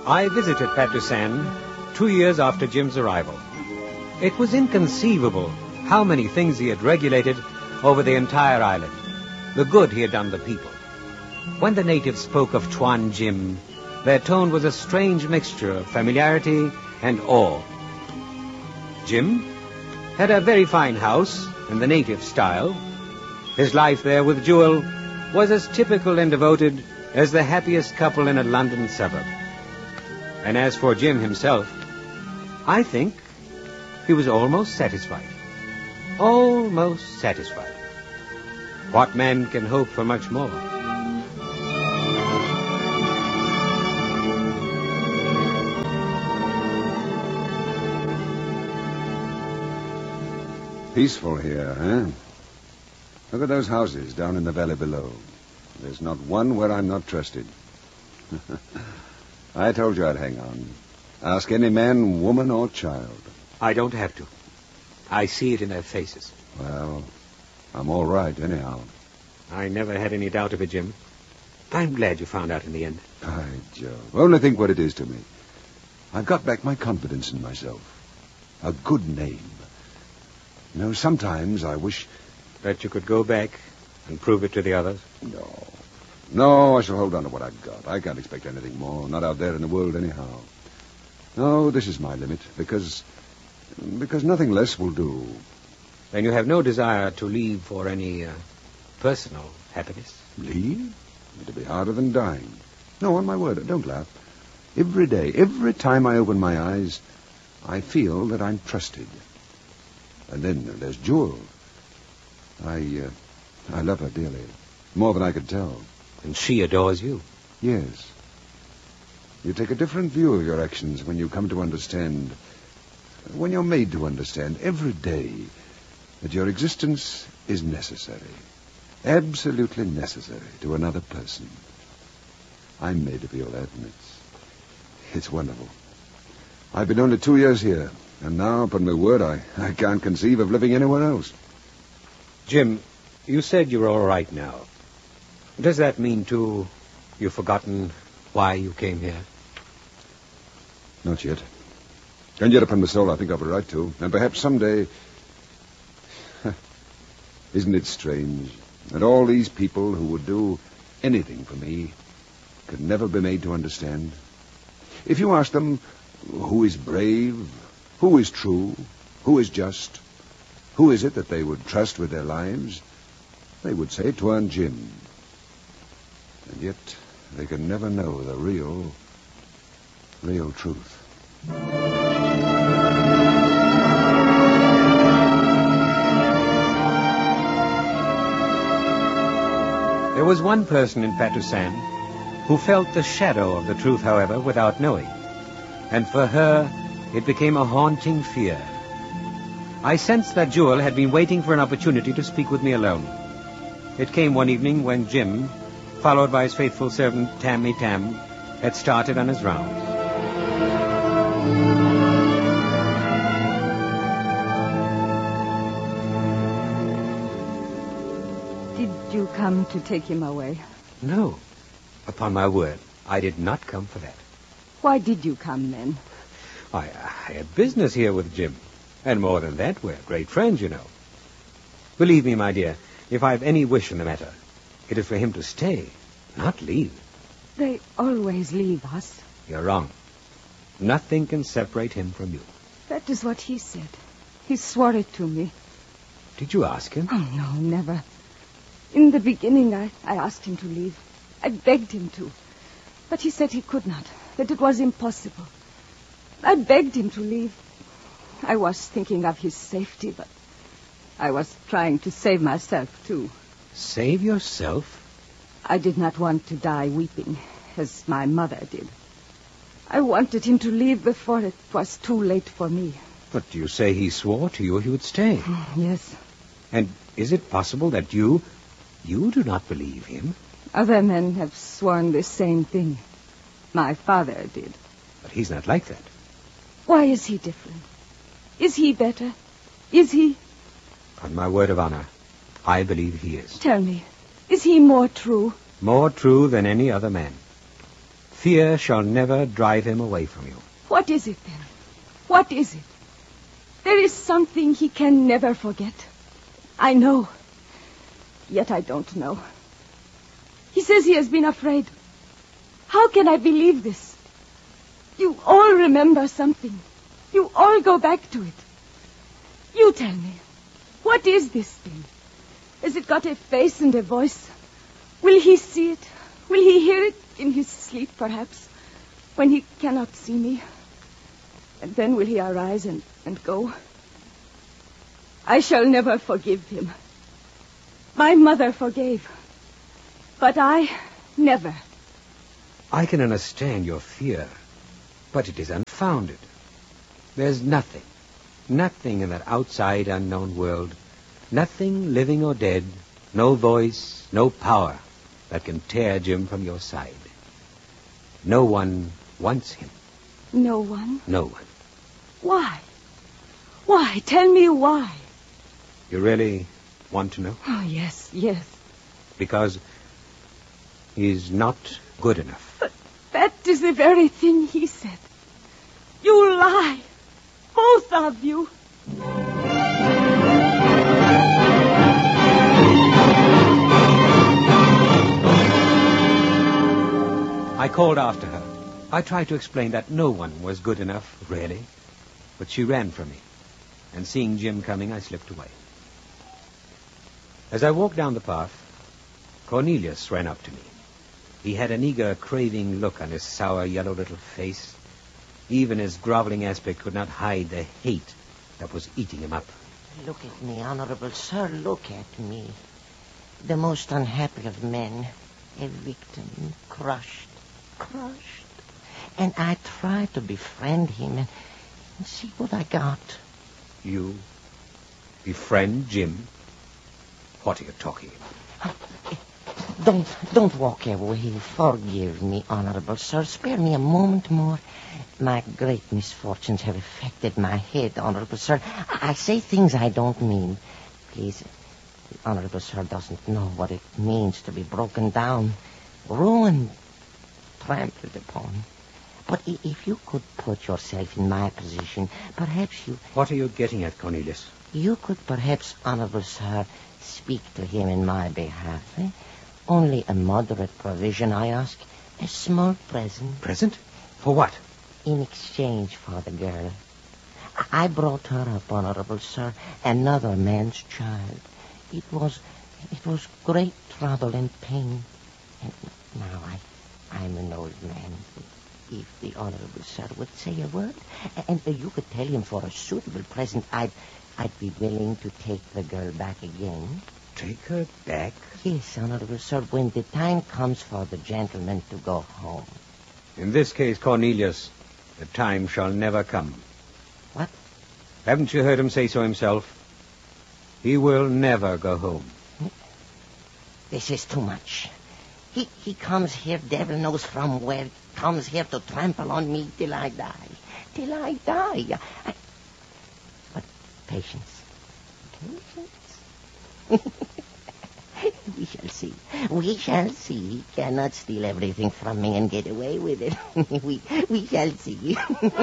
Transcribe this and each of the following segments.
I visited Patusan 2 years after Jim's arrival. It was inconceivable how many things he had regulated over the entire island, the good he had done the people. When the natives spoke of Tuan Jim, their tone was a strange mixture of familiarity and awe. Jim had a very fine house in the native style. His life there with Jewel was as typical and devoted as the happiest couple in a London suburb. And as for Jim himself, I think he was almost satisfied. Almost satisfied. What man can hope for much more? Peaceful here, huh? Look at those houses down in the valley below. There's not one where I'm not trusted. I told you I'd hang on. Ask any man, woman, or child. I don't have to. I see it in their faces. Well, I'm all right, anyhow. I never had any doubt of it, Jim. I'm glad you found out in the end. By Jove. Only think what it is to me. I've got back my confidence in myself. A good name. You know, sometimes I wish... That you could go back and prove it to the others? No, I shall hold on to what I've got. I can't expect anything more, not out there in the world anyhow. No, this is my limit, because nothing less will do. Then you have no desire to leave for any personal happiness? Leave? It'll be harder than dying. No, on my word, don't laugh. Every day, every time I open my eyes, I feel that I'm trusted. And then there's Jewel. I love her dearly, more than I could tell. And she adores you? Yes. You take a different view of your actions when you come to understand, when you're made to understand every day that your existence is necessary, absolutely necessary to another person. I'm made to feel that, and it's wonderful. I've been only 2 years here, and now, upon my word, I can't conceive of living anywhere else. Jim, you said you were all right now. Does that mean, too, you've forgotten why you came here? Not yet. And yet, upon my soul, I think I've a right to. And perhaps someday... Isn't it strange that all these people who would do anything for me could never be made to understand? If you ask them who is brave, who is true, who is just, who is it that they would trust with their lives, they would say Tuan Jim. And yet they can never know the real truth. There was one person in Patusan who felt the shadow of the truth, however, without knowing. And for her, it became a haunting fear. I sensed that Jewel had been waiting for an opportunity to speak with me alone. It came one evening when Jim, followed by his faithful servant Tammy Tam, had started on his rounds. Did you come to take him away? No. Upon my word, I did not come for that. Why did you come, then? I had business here with Jim. And more than that, we're great friends, you know. Believe me, my dear, if I've any wish in the matter, it is for him to stay, not leave. They always leave us. You're wrong. Nothing can separate him from you. That is what he said. He swore it to me. Did you ask him? Oh, no, never. In the beginning, I asked him to leave. I begged him to. But he said he could not, that it was impossible. I begged him to leave. I was thinking of his safety, but I was trying to save myself, too. Save yourself? I did not want to die weeping, as my mother did. I wanted him to leave before it was too late for me. But you say he swore to you he would stay. Yes. And is it possible that you do not believe him? Other men have sworn the same thing. My father did. But he's not like that. Why is he different? Is he better? Is he? On my word of honor, I believe he is. Tell me, is he more true? More true than any other man. Fear shall never drive him away from you. What is it, then? What is it? There is something he can never forget. I know. Yet I don't know. He says he has been afraid. How can I believe this? You all remember something. You all go back to it. You tell me, what is this thing? Has it got a face and a voice? Will he see it? Will he hear it in his sleep, perhaps, when he cannot see me? And then will he arise and go? I shall never forgive him. My mother forgave, but I never. I can understand your fear, but it is unfounded. There's nothing in that outside unknown world, nothing living or dead, no voice, no power that can tear Jim from your side. No one wants him. No one? No one. Why? Why? Tell me why. You really want to know? Oh, yes, yes. Because he's not good enough. But that is the very thing he said. You lie. Both of you. I called after her. I tried to explain that no one was good enough, really. But she ran from me. And seeing Jim coming, I slipped away. As I walked down the path, Cornelius ran up to me. He had an eager, craving look on his sour, yellow little face. Even his groveling aspect could not hide the hate that was eating him up. Look at me, Honorable Sir, look at me. The most unhappy of men. A victim, crushed. And I tried to befriend him and see what I got. You befriend Jim? What are you talking about? Don't walk away. Forgive me, Honorable Sir. Spare me a moment more. My great misfortunes have affected my head, Honorable Sir. I say things I don't mean. Please, the Honorable Sir doesn't know what it means to be broken down, ruined, trampled upon. But if you could put yourself in my position, perhaps you... What are you getting at, Cornelius? You could perhaps, Honorable Sir, speak to him in my behalf. Only a moderate provision, I ask. A small present. Present? For what? In exchange for the girl. I brought her up, Honorable Sir, another man's child. It was great trouble and pain. And now I'm an old man. If the Honorable Sir would say a word, and you could tell him for a suitable present, I'd be willing to take the girl back again. Take her back? Yes, Honorable Sir, when the time comes for the gentleman to go home. In this case, Cornelius, the time shall never come. What? Haven't you heard him say so himself? He will never go home. This is too much. He comes here, devil knows from where, comes here to trample on me till I die. Till I die. But patience. We shall see. We shall see. He cannot steal everything from me and get away with it. we shall see.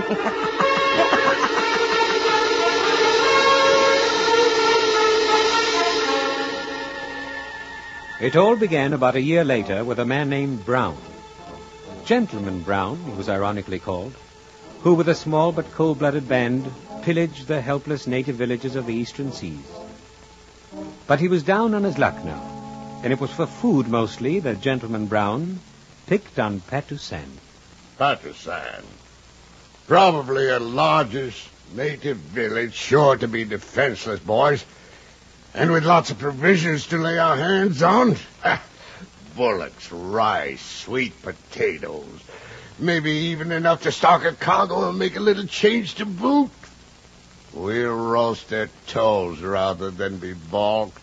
It all began about a year later with a man named Brown. Gentleman Brown, he was ironically called, who with a small but cold-blooded band pillaged the helpless native villages of the eastern seas. But he was down on his luck now, and it was for food mostly that Gentleman Brown picked on Patusan. Patusan. Probably a largest native village, sure to be defenseless, boys. And with lots of provisions to lay our hands on. Bullocks, rice, sweet potatoes. Maybe even enough to stock a cargo and make a little change to boot. We'll roast their toes rather than be balked.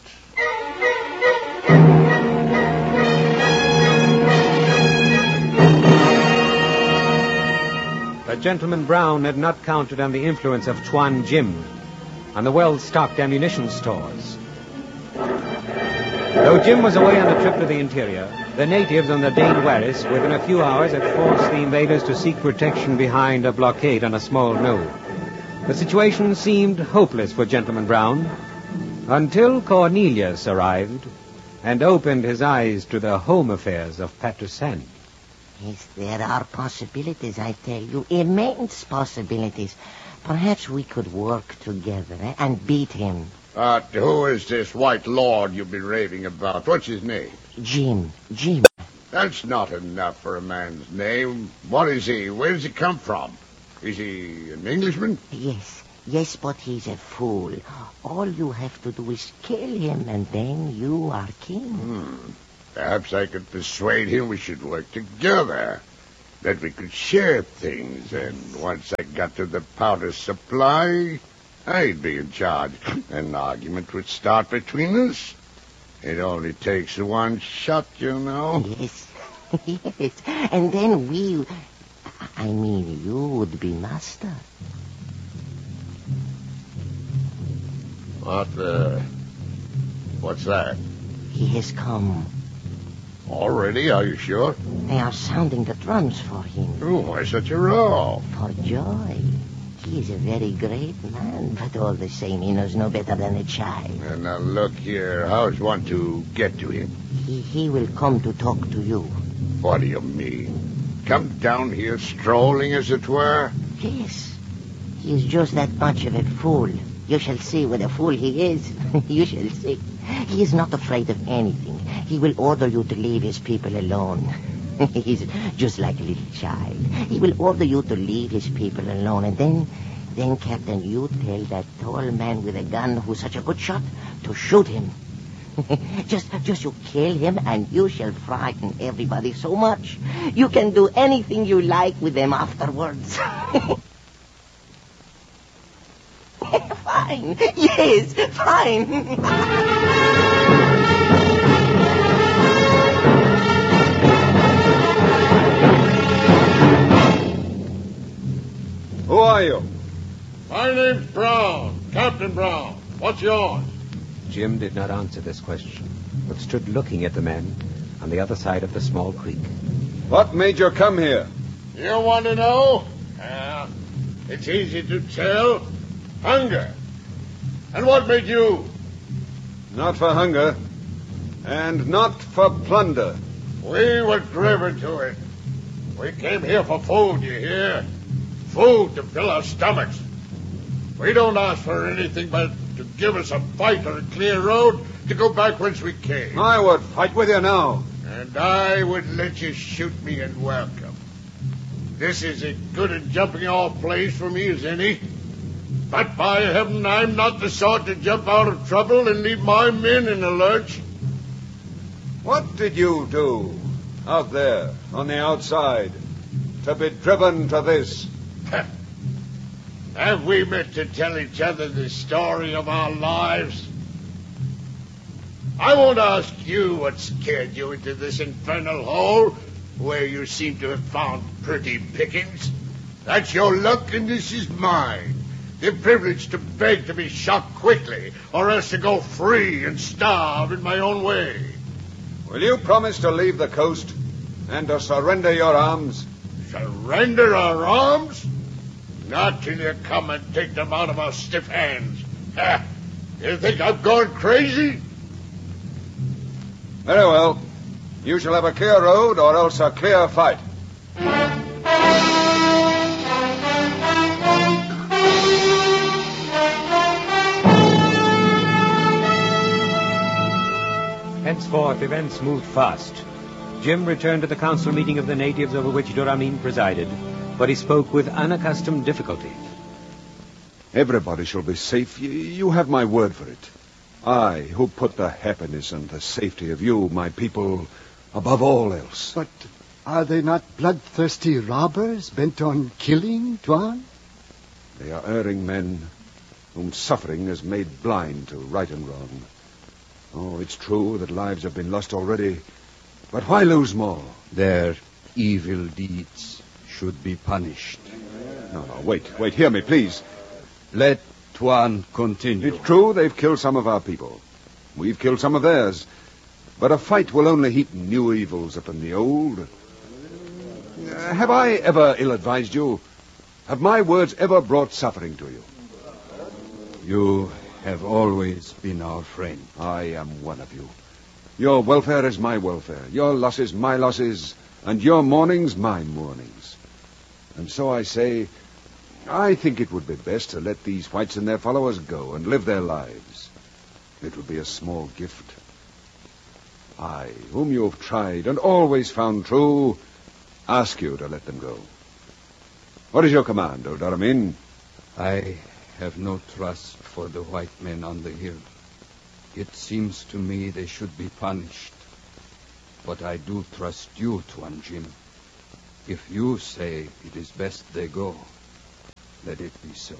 But Gentleman Brown had not counted on the influence of Tuan Jim, on the well-stocked ammunition stores. Though Jim was away on a trip to the interior, the natives on the Dane Waris within a few hours had forced the invaders to seek protection behind a blockade on a small knoll. The situation seemed hopeless for Gentleman Brown until Cornelius arrived and opened his eyes to the home affairs of Patrusan. Yes, there are possibilities, I tell you. Immense possibilities. Perhaps we could work together and beat him. Who is this white lord you've been raving about? What's his name? Jim. That's not enough for a man's name. What is he? Where does he come from? Is he an Englishman? Yes, but he's a fool. All you have to do is kill him, and then you are king. Perhaps I could persuade him we should work together. That we could share things, and once I got to the powder supply, I'd be in charge. An argument would start between us. It only takes one shot, you know. Yes. And then you would be master. What's that? He has come. Already? Are you sure? They are sounding the drums for him. Oh, why such a row? For joy. He is a very great man, but all the same, he knows no better than a child. And now look here, how's one to get to him? He will come to talk to you. What do you mean? Come down here strolling, as it were? Yes. He is just that much of a fool. You shall see what a fool he is. You shall see. He is not afraid of anything. He will order you to leave his people alone. He's just like a little child. He will order you to leave his people alone, and then, Captain, you tell that tall man with a gun who's such a good shot to shoot him. Just you kill him, and you shall frighten everybody so much. You can do anything you like with them afterwards. Fine. Yes, fine. Who are you? My name's Brown, Captain Brown. What's yours? Jim did not answer this question, but stood looking at the men on the other side of the small creek. What made you come here? You want to know? It's easy to tell. Hunger. And what made you? Not for hunger, and not for plunder. We were driven to it. We came here for food, you hear? Food to fill our stomachs. We don't ask for anything but to give us a fight on a clear road to go back whence we came. I would fight with you now. And I would let you shoot me in welcome. This is as good a jumping off place for me as any. But by heaven, I'm not the sort to jump out of trouble and leave my men in a lurch. What did you do out there on the outside to be driven to this? Have we meant to tell each other the story of our lives? I won't ask you what scared you into this infernal hole where you seem to have found pretty pickings. That's your luck and this is mine. The privilege to beg to be shot quickly or else to go free and starve in my own way. Will you promise to leave the coast and to surrender your arms? Surrender our arms? Not till you come and take them out of our stiff hands. You think I've gone crazy? Very well. You shall have a clear road or else a clear fight. Henceforth, events moved fast. Jim returned to the council meeting of the natives over which Duramin presided, but he spoke with unaccustomed difficulty. Everybody shall be safe. You have my word for it. I, who put the happiness and the safety of you, my people, above all else. But are they not bloodthirsty robbers bent on killing, Tuan? They are erring men whom suffering has made blind to right and wrong. Oh, it's true that lives have been lost already, but why lose more? Their evil deeds should be punished. No, wait, hear me, please. Let Tuan continue. It's true they've killed some of our people. We've killed some of theirs. But a fight will only heap new evils upon the old. Have I ever ill-advised you? Have my words ever brought suffering to you? You have always been our friend. I am one of you. Your welfare is my welfare, your losses my losses, and your mournings my mournings. And so I say, I think it would be best to let these whites and their followers go and live their lives. It would be a small gift. I, whom you have tried and always found true, ask you to let them go. What is your command, O Doramin? I have no trust for the white men on the hill. It seems to me they should be punished. But I do trust you, Tuan Jim. If you say it is best they go, let it be so.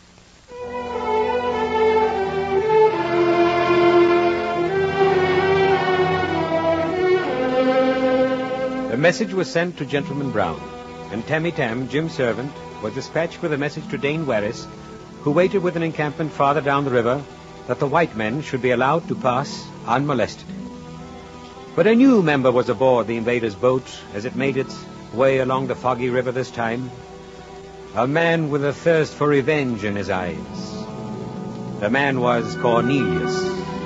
The message was sent to Gentleman Brown, and Tammy Tam, Jim's servant, was dispatched with a message to Dane Warris, who waited with an encampment farther down the river, that the white men should be allowed to pass unmolested. But a new member was aboard the invaders' boat as it made its way along the foggy river this time. A man with a thirst for revenge in his eyes. The man was Cornelius.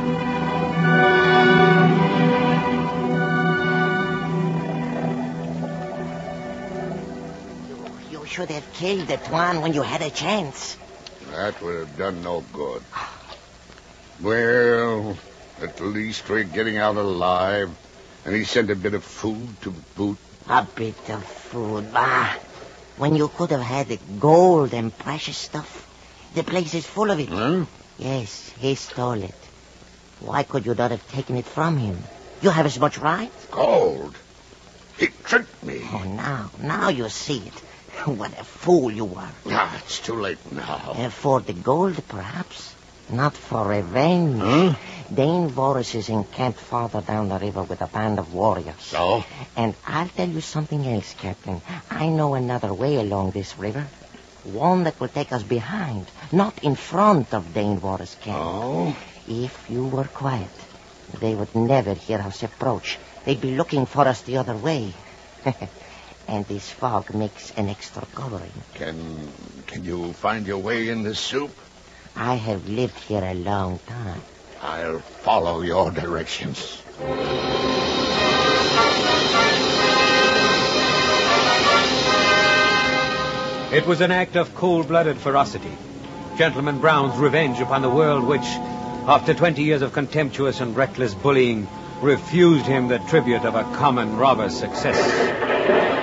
You should have killed the Tuan when you had a chance. That would have done no good. Well, at least we're getting out alive. And he sent a bit of food to boot. A bit of food, bah. When you could have had the gold and precious stuff. The place is full of it. Huh? Yes, he stole it. Why could you not have taken it from him? You have as much right. Gold? He tricked me. Oh, now you see it. What a fool you were. It's too late now. For the gold, perhaps. Not for revenge. Huh? Dane Warris is encamped farther down the river with a band of warriors. So? And I'll tell you something else, Captain. I know another way along this river. One that will take us behind, not in front of Dane Warris' camp. Oh? If you were quiet, they would never hear us approach. They'd be looking for us the other way. And this fog makes an extra covering. Can you find your way in this soup? I have lived here a long time. I'll follow your directions. It was an act of cold-blooded ferocity. Gentleman Brown's revenge upon the world which, after 20 years of contemptuous and reckless bullying, refused him the tribute of a common robber's success.